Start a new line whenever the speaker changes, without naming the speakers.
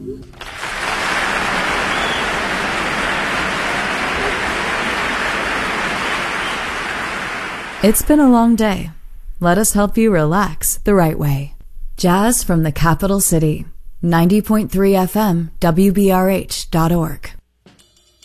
It's been a long day. Let us help you relax the right way. Jazz from the capital city. 90.3 FM, WBRH.org.